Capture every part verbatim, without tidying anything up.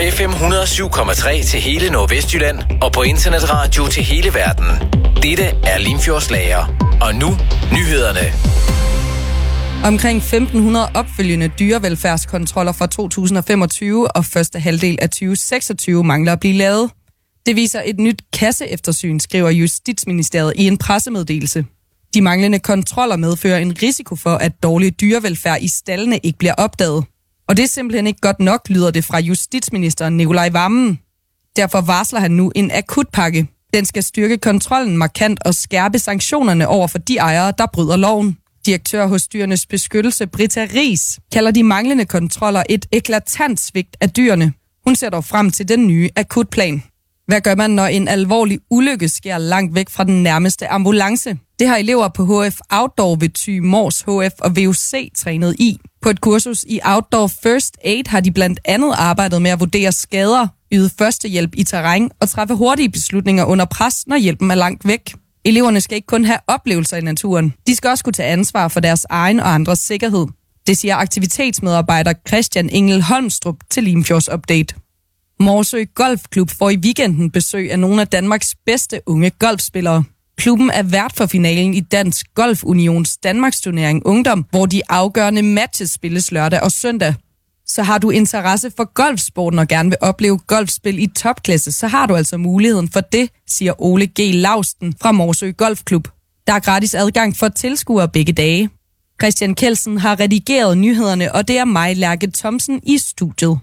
F M et hundrede og syv komma tre til hele Nordvestjylland og på internetradio til hele verden. Dette er Limfjordslager. Og nu nyhederne. Omkring femten hundrede opfølgende dyrevelfærdskontroller fra to tusind og femogtyve og første halvdel af tyve seksogtyve mangler at blive lavet. Det viser et nyt kasseeftersyn, skriver Justitsministeriet i en pressemeddelelse. De manglende kontroller medfører en risiko for, at dårlig dyrevelfærd i staldene ikke bliver opdaget. Og det er simpelthen ikke godt nok, lyder det fra justitsministeren Nicolai Wammen. Derfor varsler han nu en akutpakke. Den skal styrke kontrollen markant og skærpe sanktionerne over for de ejere, der bryder loven. Direktør hos Dyrenes Beskyttelse, Britta Riis, kalder de manglende kontroller et eklatant svigt af dyrene. Hun ser dog frem til den nye akutplan. Hvad gør man, når en alvorlig ulykke sker langt væk fra den nærmeste ambulance? Det har elever på H F Outdoor ved Thy Mors H F og V U C trænet i. På et kursus i Outdoor First Aid har de blandt andet arbejdet med at vurdere skader, yde førstehjælp i terræn og træffe hurtige beslutninger under pres, når hjælpen er langt væk. Eleverne skal ikke kun have oplevelser i naturen. De skal også kunne tage ansvar for deres egen og andres sikkerhed. Det siger aktivitetsmedarbejder Christian Engel Holmstrup til Limfjords Update. Morsø Golfklub får i weekenden besøg af nogle af Danmarks bedste unge golfspillere. Klubben er vært for finalen i Dansk Golf Unions Danmarks turnering Ungdom, hvor de afgørende matches spilles lørdag og søndag. Så har du interesse for golfsporten og gerne vil opleve golfspil i topklasse, så har du altså muligheden for det, siger Ole G. Lausten fra Morsø Golfklub. Der er gratis adgang for tilskuere begge dage. Christian Kelsen har redigeret nyhederne, og det er mig, Lærke Thomsen, i studiet.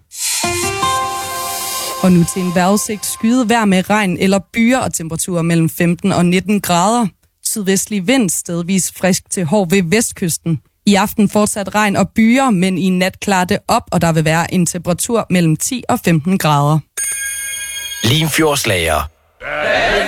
Og nu til en vejrudsigt: skyet vejr med regn eller byer og temperaturer mellem femten og nitten grader. Sydvestlig vind, stedvis frisk til hård ved vestkysten. I aften fortsat regn og byer, men i nat klarer det op, og der vil være en temperatur mellem ti og femten grader. Limfjordslager.